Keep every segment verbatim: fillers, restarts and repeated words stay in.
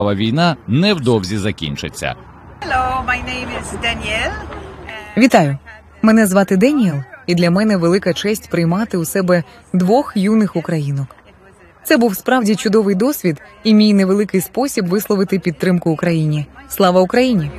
Війна невдовзі закінчиться. Вітаю! Мене звати Деніел, і для мене велика честь приймати у себе двох юних українок. Це був справді чудовий досвід і мій невеликий спосіб висловити підтримку Україні. Слава Україні!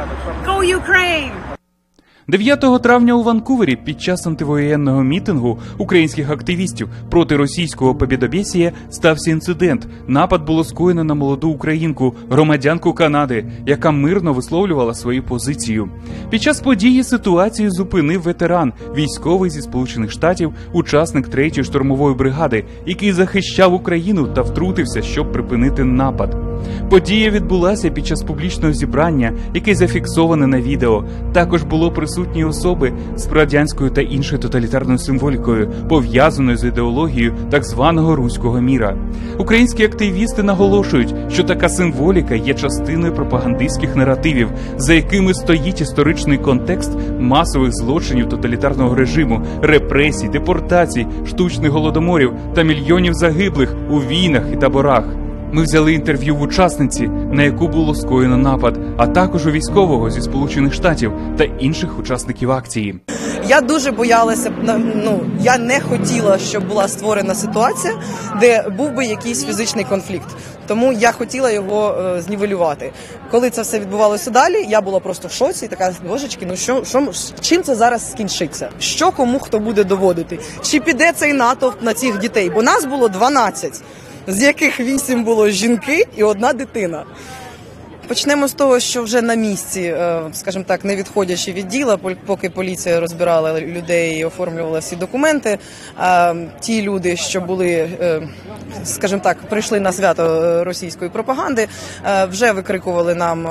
дев'ятого травня у Ванкувері під час антивоєнного мітингу українських активістів проти російського побєдобєсія стався інцидент. Напад було скоєно на молоду українку, громадянку Канади, яка мирно висловлювала свою позицію. Під час події ситуацію зупинив ветеран, військовий зі Сполучених Штатів, учасник третьої штурмової бригади, який захищав Україну та втрутився, щоб припинити напад. Подія відбулася під час публічного зібрання, яке зафіксоване на відео. Також було присутні особи з радянською та іншою тоталітарною символікою, пов'язаною з ідеологією так званого руського міра. Українські активісти наголошують, що така символіка є частиною пропагандистських наративів, за якими стоїть історичний контекст масових злочинів тоталітарного режиму, репресій, депортацій, штучних голодоморів та мільйонів загиблих у війнах і таборах. Ми взяли інтерв'ю в учасниці, на яку було скоєно напад, а також у військового зі Сполучених Штатів та інших учасників акції. Я дуже боялася, ну, я не хотіла, щоб була створена ситуація, де був би якийсь фізичний конфлікт. Тому я хотіла його е, знівелювати. Коли це все відбувалося далі, я була просто в шоці і така, божечки, ну що, що, чим це зараз скінчиться? Що кому хто буде доводити? Чи піде цей натовп на цих дітей? Бо нас було дванадцять. З яких вісім було жінки і одна дитина. Почнемо з того, що вже на місці, скажімо так, не відходячи від діла, поки поліція розбирала людей і оформлювала всі документи, ті люди, що були, скажімо так, прийшли на свято російської пропаганди, вже викрикували нам,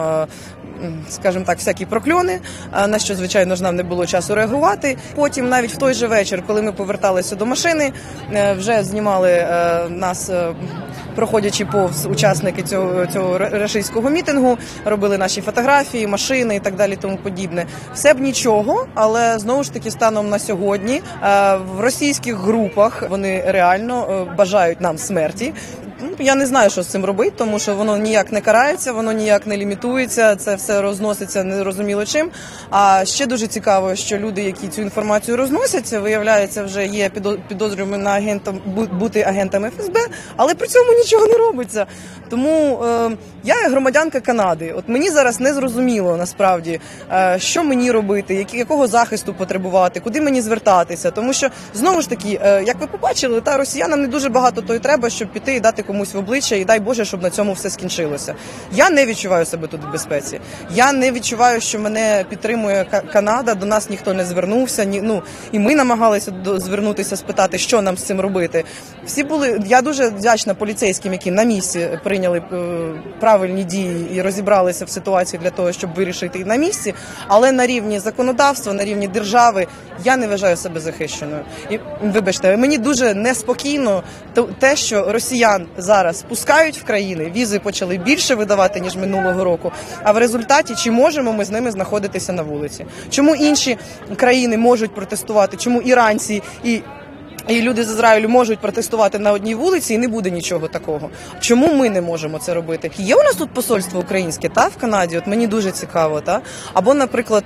скажімо так, всякі прокльони, на що, звичайно ж, нам не було часу реагувати. Потім, навіть в той же вечір, коли ми поверталися до машини, вже знімали нас, проходячи повз учасники цього, цього рашистського мітингу, робили наші фотографії, машини і так далі, тому подібне. Все б нічого, але, знову ж таки, станом на сьогодні в російських групах вони реально бажають нам смерті. Я не знаю, що з цим робити, тому що воно ніяк не карається, воно ніяк не лімітується, це все розноситься незрозуміло чим. А ще дуже цікаво, що люди, які цю інформацію розносять, виявляється, вже є підозрюваними на агентам, бути агентами еф ес бе, але при цьому нічого не робиться. Тому е, я громадянка Канади. От мені зараз не зрозуміло, насправді, е, що мені робити, які, якого захисту потребувати, куди мені звертатися. Тому що, знову ж таки, е, як ви побачили, та росіянам не дуже багато то й треба, щоб піти і дати комусь в обличчя, і дай Боже, щоб на цьому все скінчилося. Я не відчуваю себе тут в безпеці. Я не відчуваю, що мене підтримує Канада, до нас ніхто не звернувся, ні, ну, і ми намагалися до, звернутися, спитати, що нам з цим робити. Всі були, я дуже вдячна поліцейським, які на місці прийняли е, правильні дії і розібралися в ситуації для того, щоб вирішити на місці, але на рівні законодавства, на рівні держави я не вважаю себе захищеною. І, вибачте, мені дуже неспокійно те, що росіян зараз пускають в країни, візи почали більше видавати, ніж минулого року, а в результаті чи можемо ми з ними знаходитися на вулиці? Чому інші країни можуть протестувати? Чому іранці і І люди з Ізраїлю можуть протестувати на одній вулиці, і не буде нічого такого. Чому ми не можемо це робити? Є у нас тут посольство українське, та, в Канаді? От мені дуже цікаво, та? Або, наприклад,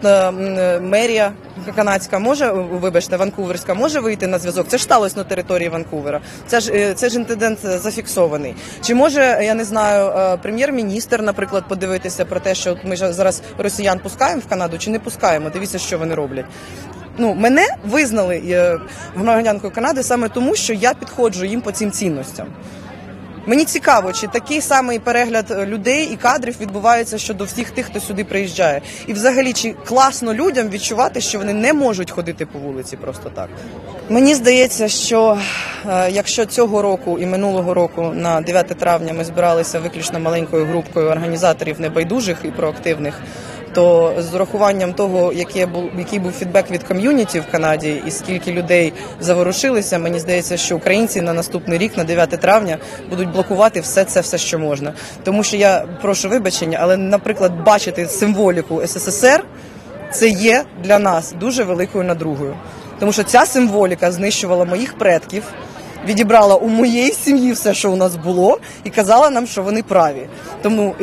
мерія канадська може, вибачте, ванкуверська може вийти на зв'язок? Це ж сталося на території Ванкувера. Це ж, це ж інцидент зафіксований. Чи може, я не знаю, прем'єр-міністр, наприклад, подивитися про те, що ми зараз росіян пускаємо в Канаду, чи не пускаємо? Дивіться, що вони роблять. Ну, мене визнали громадянкою Канади саме тому, що я підходжу їм по цим цінностям. Мені цікаво, чи такий самий перегляд людей і кадрів відбувається щодо всіх тих, хто сюди приїжджає. І взагалі, чи класно людям відчувати, що вони не можуть ходити по вулиці просто так. Мені здається, що е, якщо цього року і минулого року на дев'яте травня ми збиралися виключно маленькою групкою організаторів небайдужих і проактивних, то з урахуванням того, який був, який був фідбек від ком'юніті в Канаді і скільки людей заворушилися, мені здається, що українці на наступний рік, на дев'яте травня, будуть блокувати все це, все, що можна. Тому що я прошу вибачення, але, наприклад, бачити символіку ес ес ес ер – це є для нас дуже великою надругою. Тому що ця символіка знищувала моїх предків, відібрала у моєї сім'ї все, що у нас було, і казала нам, що вони праві. Тому